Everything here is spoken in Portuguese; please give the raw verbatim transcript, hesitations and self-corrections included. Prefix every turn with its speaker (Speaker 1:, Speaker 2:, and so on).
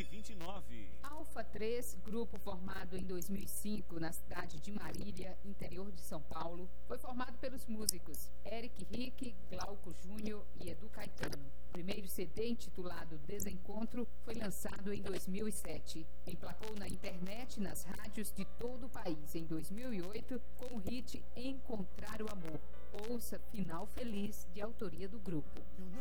Speaker 1: vinte e nove.
Speaker 2: Alfa três, grupo formado em dois mil e cinco na cidade de Marília, interior de São Paulo, foi formado pelos músicos Eric Rick, Glauco Júnior e Edu Caetano. O primeiro C D, intitulado Desencontro, foi lançado em dois mil e sete. Emplacou na internet e nas rádios de todo o país em dois mil e oito com o hit Encontrar o Amor. Ouça Final Feliz, de autoria do grupo.